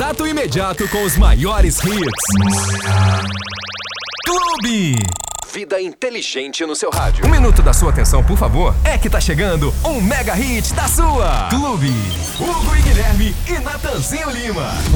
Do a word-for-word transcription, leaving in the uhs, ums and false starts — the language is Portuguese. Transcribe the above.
Contato imediato com os maiores hits. Clube. Vida inteligente no seu rádio. Um minuto da sua atenção, por favor. É que tá chegando um mega hit da sua. Clube. Hugo e Guilherme e Natanzinho Lima.